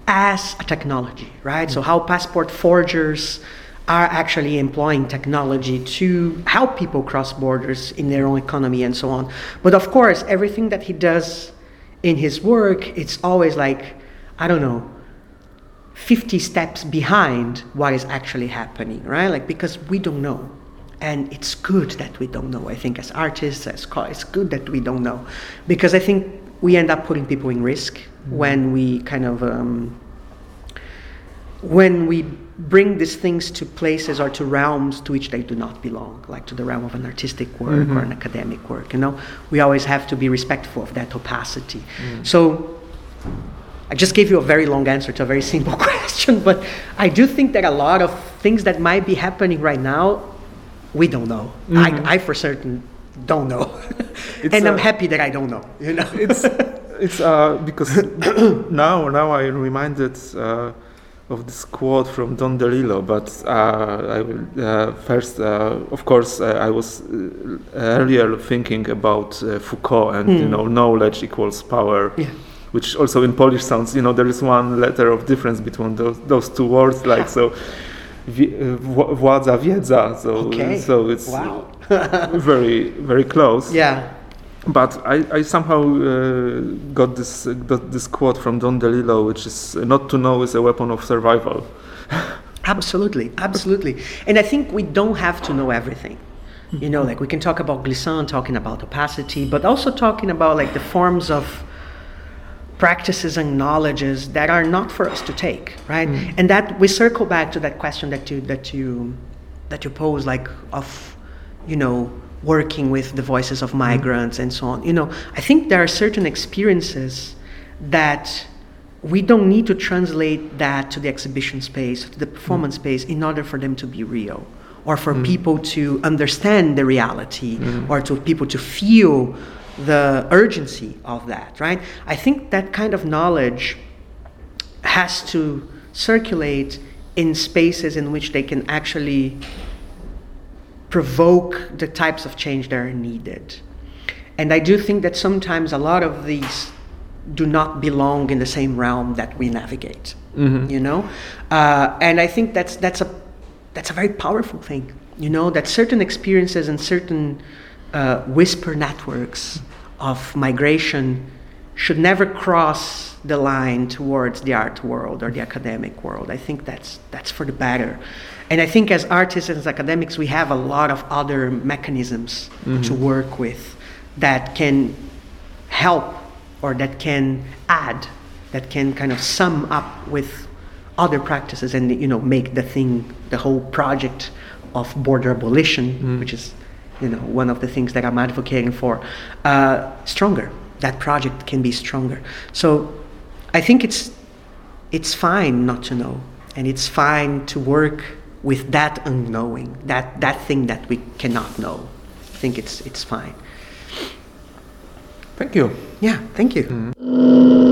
as a technology, right? So how passport forgers are actually employing technology to help people cross borders in their own economy and so on. But of course, everything that he does in his work, it's always like, I don't know, 50 steps behind what is actually happening, right? Like, because we don't know. And it's good that we don't know. I think as artists, it's good that we don't know. Because I think we end up putting people in risk when we kind of, when we bring these things to places or to realms to which they do not belong, like to the realm of an artistic work or an academic work, you know? We always have to be respectful of that opacity. So I just gave you a very long answer to a very simple question, but I do think that a lot of things that might be happening right now, we don't know. I for certain don't know. And I'm happy that I don't know, you know? It's because now I'm reminded of this quote from Don DeLillo, but I will first, of course, I was earlier thinking about Foucault and, you know, knowledge equals power. Yeah. Which also in Polish sounds, you know, there is one letter of difference between those two words, like, so, władza, wiedza, so it's very, very close. Yeah. But I somehow got this quote from Don DeLillo, which is, not to know is a weapon of survival. Absolutely, absolutely. And I think we don't have to know everything. You know, like we can talk about Glissant, talking about opacity, but also talking about like the forms of practices and knowledges that are not for us to take, right? And that we circle back to that question that you pose, like of, you know, working with the voices of migrants and so on. You know, I think there are certain experiences that we don't need to translate that to the exhibition space, to the performance space, in order for them to be real, or for people to understand the reality, or to people to feel the urgency of that, right? I think that kind of knowledge has to circulate in spaces in which they can actually provoke the types of change that are needed. And I do think that sometimes a lot of these do not belong in the same realm that we navigate, you know? And I think that's a very powerful thing, you know, that certain experiences and certain whisper networks of migration should never cross the line towards the art world or the academic world. I think that's for the better. And I think as artists and as academics, we have a lot of other mechanisms to work with that can help, or that can add, that can kind of sum up with other practices and, you know, make the whole project of border abolition, which is, you know, one of the things that I'm advocating for, stronger. That project can be stronger. So I think it's fine not to know, and it's fine to work with that unknowing, that thing that we cannot know. I think it's fine. Thank you. Yeah, thank you.